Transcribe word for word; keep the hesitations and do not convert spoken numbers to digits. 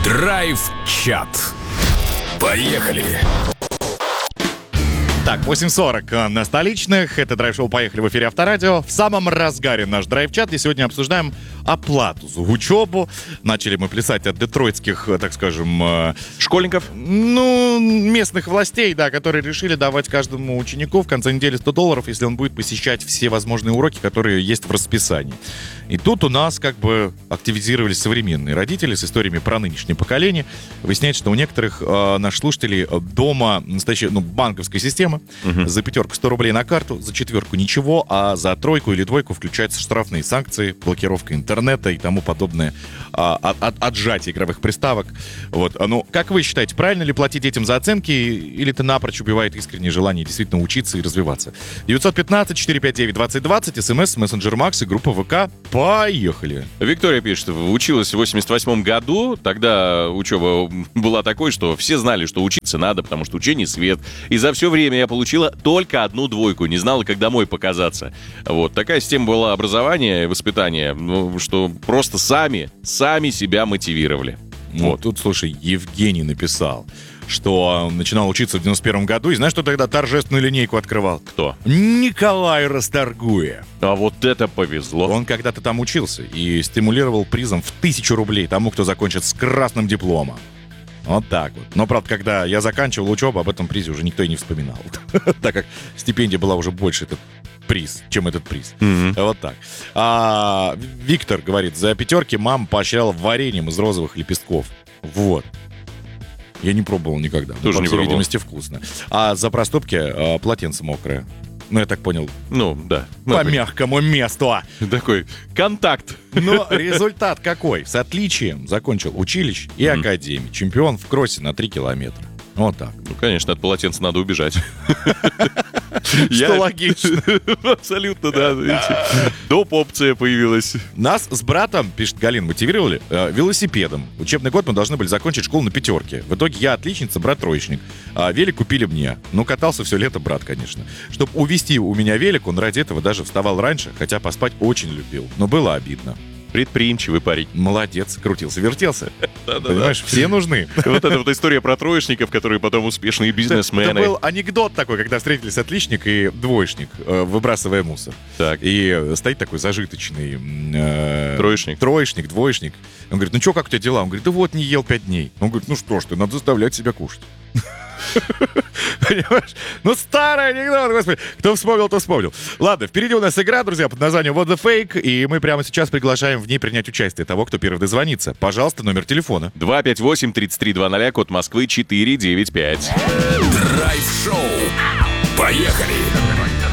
Драйв-чат. Поехали! Так, восемь сорок на столичных. Это драйв-шоу «Поехали» в эфире Авторадио. В самом разгаре наш драйв-чат. И сегодня обсуждаем оплату за учебу. Начали мы плясать от детройтских, так скажем... Школьников? Ну, местных властей, да, которые решили давать каждому ученику в конце недели сто долларов, если он будет посещать все возможные уроки, которые есть в расписании. И тут у нас как бы активизировались современные родители с историями про нынешнее поколение. Выясняется, что у некоторых э, наших слушателей дома настоящая, ну, банковская система. Угу. За пятерку сто рублей на карту, за четверку ничего, а за тройку или двойку включаются штрафные санкции, блокировка интернета и тому подобное, а, от, от, отжатие игровых приставок. Вот. Ну, как вы считаете, правильно ли платить детям за оценки, или это напрочь убивает искреннее желание действительно учиться и развиваться? девятьсот пятнадцать четыреста пятьдесят девять двадцать двадцать, смс, мессенджер Макс и группа ВК. Поехали! Виктория пишет, училась в восемьдесят восьмом году, тогда учеба была такой, что все знали, что учиться надо, потому что учение свет. И за все время я получила только одну двойку, не знала, как домой показаться. Вот, такая система была образования и воспитания, ну, что просто сами, сами себя мотивировали. Ну, вот. Тут, слушай, Евгений написал, что начинал учиться в девяносто первом году, и знаешь, кто тогда торжественную линейку открывал? Кто? Николай Расторгуев. А вот это повезло. Он когда-то там учился и стимулировал призом в тысячу рублей тому, кто закончит с красным дипломом. Вот так вот. Но, правда, когда я заканчивал учебу, об этом призе уже никто и не вспоминал. Так как стипендия была уже больше, этот приз, чем этот приз. Mm-hmm. Вот так. А, Виктор говорит, за пятерки мама поощряла вареньем из розовых лепестков. Вот. Я не пробовал никогда. Тоже но, не по всей пробовал. видимости, вкусно. А за проступки а, полотенце мокрое. Ну, я так понял. Ну, да. По мягкому месту. Такой контакт. Но результат какой? С отличием закончил училище и mm-hmm. академию. Чемпион в кроссе на три километра. Вот так. Ну, конечно, от полотенца надо убежать. Что логично. Абсолютно, да. Доп. Опция появилась. Нас с братом, пишет Галина, мотивировали э, велосипедом. Учебный год мы должны были закончить школу на пятерке. В итоге я отличница, брат троечник. А велик купили мне. Ну, катался все лето брат, конечно. Чтобы увезти у меня велик, он ради этого даже вставал раньше, хотя поспать очень любил. Но было обидно. Предприимчивый парень. Молодец, крутился, вертелся. Понимаешь, все нужны. Вот эта вот история про троечников, которые потом успешные бизнесмены. Это был анекдот такой, когда встретились отличник и двоечник, выбрасывая мусор. Так. И стоит такой зажиточный... Э, троечник. Троечник, двоечник. Он говорит, ну что, как у тебя дела? Он говорит, да вот, не ел пять дней. Он говорит, ну что ж ты, надо заставлять себя кушать. Понимаешь? Ну, старый анекдот, господи. Кто вспомнил, то вспомнил. Ладно, впереди у нас игра, друзья, под названием What the Fake, и мы прямо сейчас приглашаем в ней принять участие того, кто первый дозвонится. Пожалуйста, номер телефона. два пять восемь тридцать три двадцать, код Москвы четыре девять пять. Драйв-шоу. Поехали!